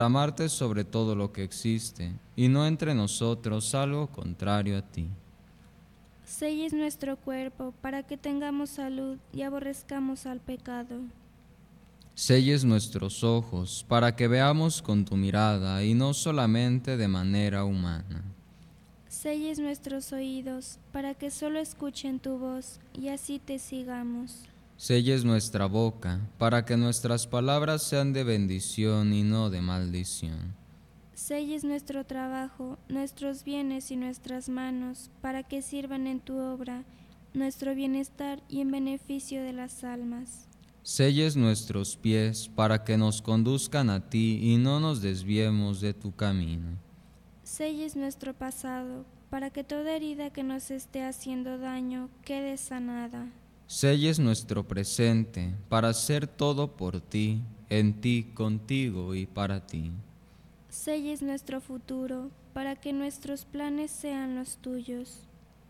amarte sobre todo lo que existe, y no entre nosotros algo contrario a ti. Selles nuestro cuerpo para que tengamos salud y aborrezcamos al pecado. Selles nuestros ojos para que veamos con tu mirada y no solamente de manera humana. Selles nuestros oídos para que solo escuchen tu voz y así te sigamos. Selles nuestra boca para que nuestras palabras sean de bendición y no de maldición. Selles nuestro trabajo, nuestros bienes y nuestras manos para que sirvan en tu obra, nuestro bienestar y en beneficio de las almas. Selles nuestros pies para que nos conduzcan a ti y no nos desviemos de tu camino. Selles nuestro pasado para que toda herida que nos esté haciendo daño quede sanada. Selles nuestro presente para hacer todo por ti, en ti, contigo y para ti. Selles nuestro futuro para que nuestros planes sean los tuyos.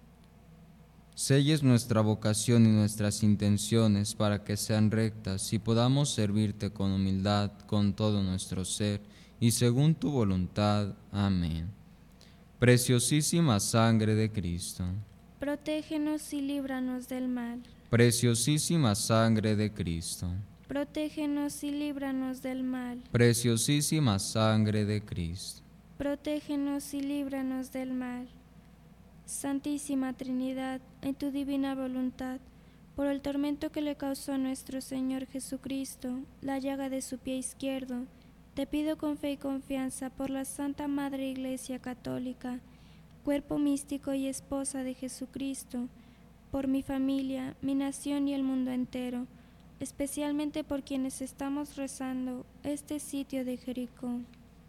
Selles nuestra vocación y nuestras intenciones para que sean rectas y podamos servirte con humildad, con todo nuestro ser y según tu voluntad. Amén. Preciosísima sangre de Cristo. Protégenos y líbranos del mal. Preciosísima sangre de Cristo. Protégenos y líbranos del mal. Preciosísima sangre de Cristo. Protégenos y líbranos del mal. Santísima Trinidad, en tu divina voluntad, por el tormento que le causó a nuestro Señor Jesucristo, la llaga de su pie izquierdo, te pido con fe y confianza por la Santa Madre Iglesia Católica, cuerpo místico y esposa de Jesucristo, por mi familia, mi nación y el mundo entero, especialmente por quienes estamos rezando este sitio de Jericó.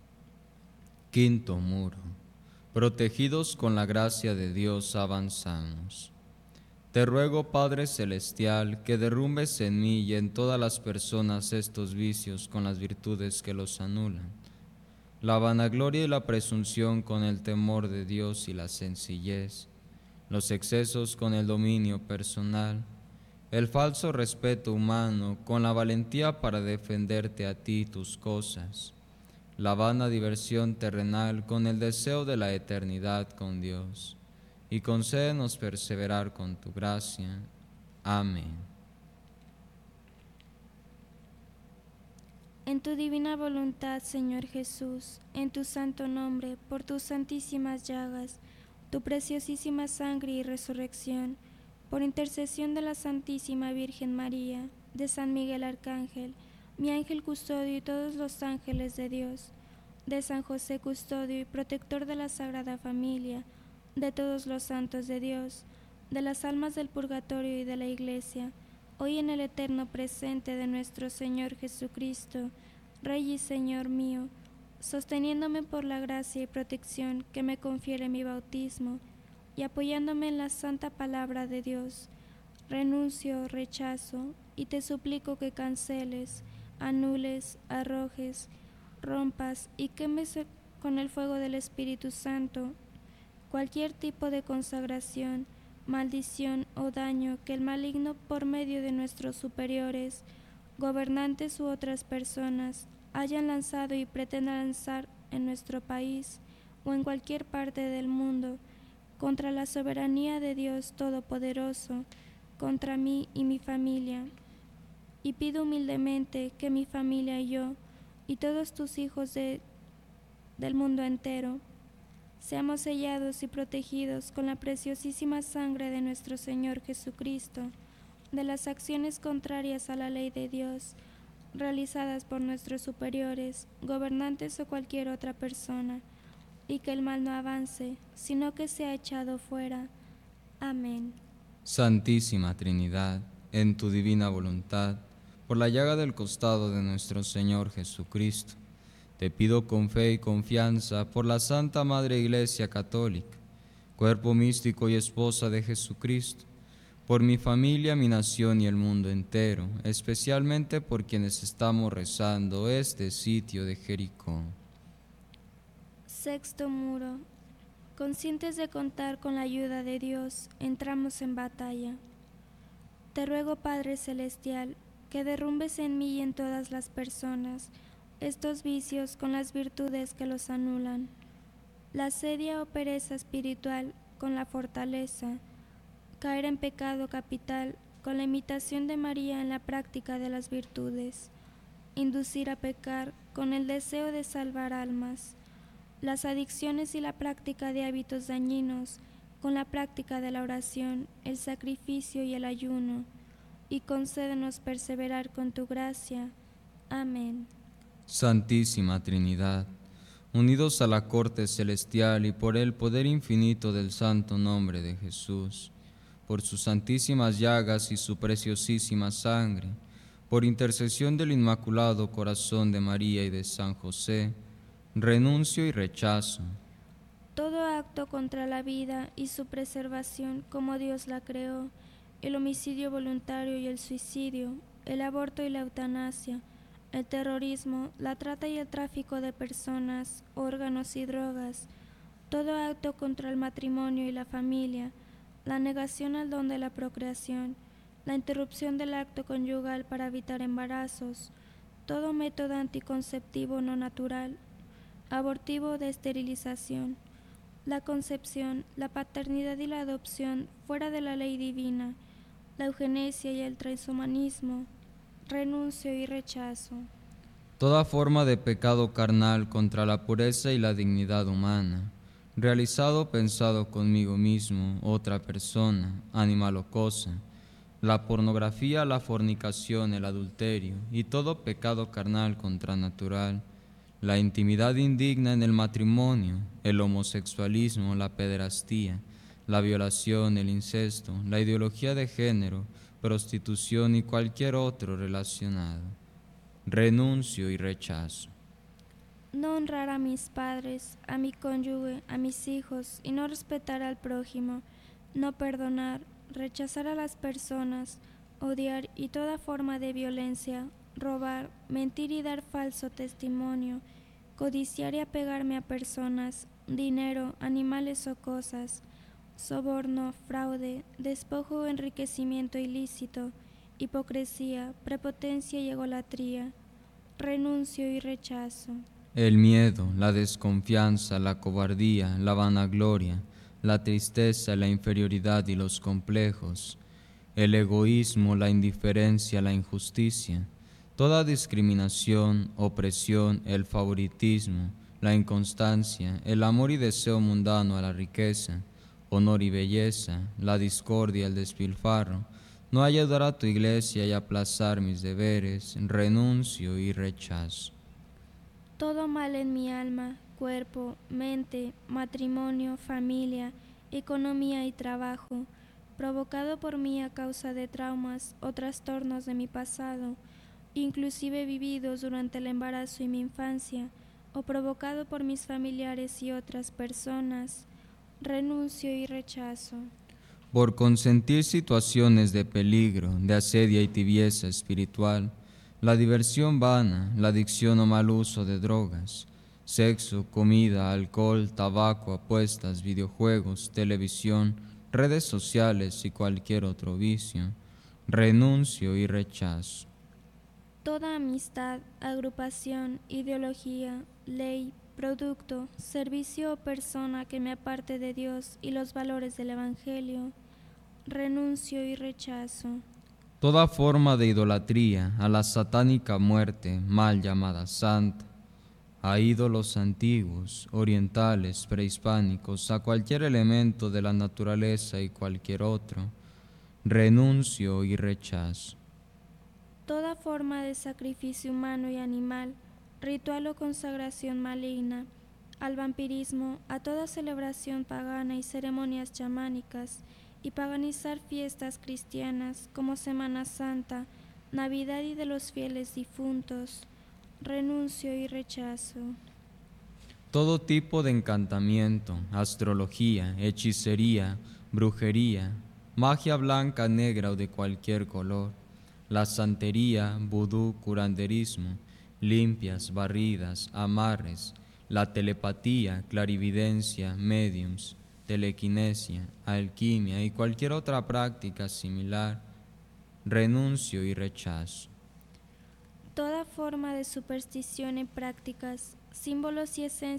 Quinto muro. Protegidos con la gracia de Dios avanzamos. Te ruego, Padre Celestial, que derrumbes en mí y en todas las personas estos vicios con las virtudes que los anulan, la vanagloria y la presunción con el temor de Dios y la sencillez, los excesos con el dominio personal, el falso respeto humano con la valentía para defenderte a ti y tus cosas, la vana diversión terrenal con el deseo de la eternidad con Dios, y concédenos perseverar con tu gracia. Amén. En tu divina voluntad, Señor Jesús, en tu santo nombre, por tus santísimas llagas, tu preciosísima sangre y resurrección, por intercesión de la Santísima Virgen María, de San Miguel Arcángel, mi ángel custodio y todos los ángeles de Dios, de San José custodio y protector de la Sagrada Familia, de todos los santos de Dios, de las almas del purgatorio y de la Iglesia, hoy en el eterno presente de nuestro Señor Jesucristo, Rey y Señor mío, sosteniéndome por la gracia y protección que me confiere mi bautismo, y apoyándome en la santa palabra de Dios, renuncio, rechazo, y te suplico que canceles, anules, arrojes, rompas y quemes con el fuego del Espíritu Santo cualquier tipo de consagración, maldición o daño que el maligno por medio de nuestros superiores, gobernantes u otras personas hayan lanzado y pretendan lanzar en nuestro país o en cualquier parte del mundo contra la soberanía de Dios Todopoderoso, contra mí y mi familia. Y pido humildemente que mi familia y yo, y todos tus hijos del mundo entero, seamos sellados y protegidos con la preciosísima sangre de nuestro Señor Jesucristo, de las acciones contrarias a la ley de Dios, realizadas por nuestros superiores, gobernantes o cualquier otra persona, y que el mal no avance, sino que sea echado fuera. Amén. Santísima Trinidad, en tu divina voluntad, por la llaga del costado de nuestro Señor Jesucristo, te pido con fe y confianza por la Santa Madre Iglesia Católica, cuerpo místico y esposa de Jesucristo, por mi familia, mi nación y el mundo entero, especialmente por quienes estamos rezando este sitio de Jericó. Sexto muro. Conscientes de contar con la ayuda de Dios, entramos en batalla. Te ruego, Padre Celestial, que derrumbes en mí y en todas las personas estos vicios con las virtudes que los anulan. La asedia o pereza espiritual con la fortaleza. Caer en pecado capital con la imitación de María en la práctica de las virtudes. Inducir a pecar con el deseo de salvar almas. Las adicciones y la práctica de hábitos dañinos con la práctica de la oración, el sacrificio y el ayuno. Y concédenos perseverar con tu gracia. Amén. Santísima Trinidad, unidos a la corte celestial y por el poder infinito del santo nombre de Jesús, por sus santísimas llagas y su preciosísima sangre, por intercesión del Inmaculado Corazón de María y de San José, renuncio y rechazo Todo acto contra la vida y su preservación como Dios la creó, el homicidio voluntario y el suicidio, el aborto y la eutanasia, el terrorismo, la trata y el tráfico de personas, órganos y drogas, todo acto contra el matrimonio y la familia, la negación al don de la procreación, la interrupción del acto conyugal para evitar embarazos, todo método anticonceptivo no natural, abortivo de esterilización, la concepción, la paternidad y la adopción fuera de la ley divina, la eugenesia y el transhumanismo, renuncio y rechazo. toda forma de pecado carnal contra la pureza y la dignidad humana, realizado o pensado conmigo mismo, otra persona, animal o cosa, la pornografía, la fornicación, el adulterio y todo pecado carnal contra natural, la intimidad indigna en el matrimonio, el homosexualismo, la pederastía, la violación, el incesto, la ideología de género, prostitución y cualquier otro relacionado. Renuncio y rechazo. No honrar a mis padres, a mi cónyuge, a mis hijos y no respetar al prójimo, no perdonar, rechazar a las personas, odiar y toda forma de violencia, robar, mentir y dar falso testimonio, codiciar y apegarme a personas, dinero, animales o cosas, soborno, fraude, despojo o enriquecimiento ilícito, hipocresía, prepotencia y egolatría, renuncio y rechazo. El miedo, la desconfianza, la cobardía, la vanagloria, la tristeza, la inferioridad y los complejos, el egoísmo, la indiferencia, la injusticia, toda discriminación, opresión, el favoritismo, la inconstancia, el amor y deseo mundano a la riqueza, honor y belleza, la discordia, el despilfarro, no ayudar a tu iglesia y aplazar mis deberes, renuncio y rechazo. Todo mal en mi alma, cuerpo, mente, matrimonio, familia, economía y trabajo, provocado por mí a causa de traumas o trastornos de mi pasado, inclusive vividos durante el embarazo y mi infancia, o provocado por mis familiares y otras personas, renuncio y rechazo. Por consentir situaciones de peligro, de asedia y tibieza espiritual, la diversión vana, la adicción o mal uso de drogas, sexo, comida, alcohol, tabaco, apuestas, videojuegos, televisión, redes sociales y cualquier otro vicio, renuncio y rechazo. Toda amistad, agrupación, ideología, ley, producto, servicio o persona que me aparte de Dios y los valores del Evangelio, renuncio y rechazo. Toda forma de idolatría a la satánica muerte, mal llamada santa, a ídolos antiguos, orientales, prehispánicos, a cualquier elemento de la naturaleza y cualquier otro, renuncio y rechazo. Toda forma de sacrificio humano y animal, ritual o consagración maligna, al vampirismo, a toda celebración pagana y ceremonias chamánicas, y paganizar fiestas cristianas como Semana Santa, Navidad y de los fieles difuntos, renuncio y rechazo. Todo tipo de encantamiento, astrología, hechicería, brujería, magia blanca, negra o de cualquier color, la santería, vudú, curanderismo, limpias, barridas, amarres, la telepatía, clarividencia, mediums, telequinesia, alquimia y cualquier otra práctica similar, renuncio y rechazo. toda forma de superstición y prácticas, símbolos y esencias